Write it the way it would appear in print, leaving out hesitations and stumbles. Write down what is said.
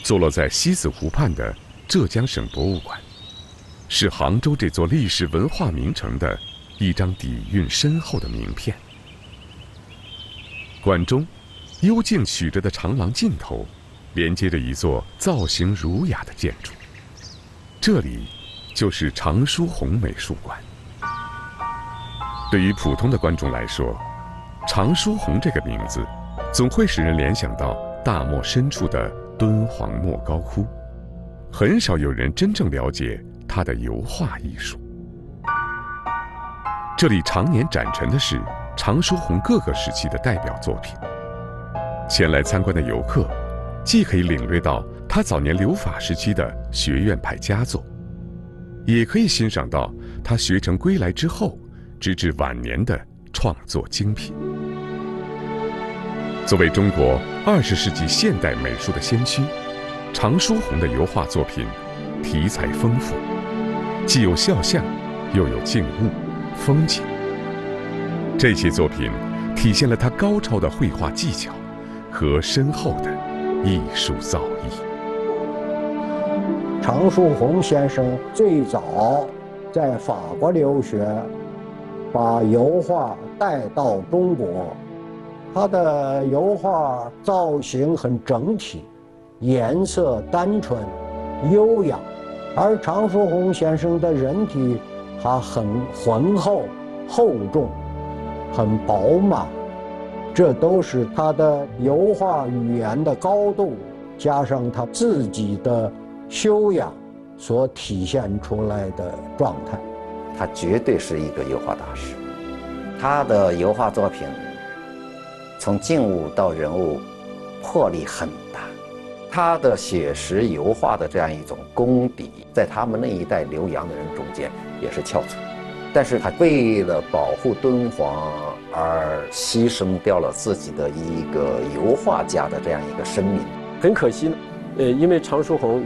坐落在西子湖畔的浙江省博物馆，是杭州这座历史文化名城的一张底蕴深厚的名片。馆中幽静曲折的长廊尽头，连接着一座造型儒雅的建筑，这里就是常书鸿美术馆。对于普通的观众来说，常书鸿这个名字总会使人联想到大漠深处的敦煌莫高窟，很少有人真正了解他的油画艺术。这里常年展陈的是常书鸿各个时期的代表作品。前来参观的游客，既可以领略到他早年留法时期的学院派佳作，也可以欣赏到他学成归来之后，直至晚年的创作精品。作为中国20世纪现代美术的先驱，常书鸿的油画作品题材丰富，既有肖像，又有静物、风景。这些作品体现了他高超的绘画技巧和深厚的艺术造诣。 常书鸿先生最早在法国留学，把油画带到中国。他的油画造型很整体，颜色单纯、优雅，而常书鸿先生的人体他很浑厚、厚重，很饱满，这都是他的油画语言的高度，加上他自己的修养所体现出来的状态。 他绝对是一个油画大师，他的油画作品从静物到人物魄力很大，他的写实油画的这样一种功底，在他们那一代留洋的人中间也是翘楚。但是他为了保护敦煌而牺牲掉了自己的一个油画家的这样一个生命。 很可惜呢，因为常书鸿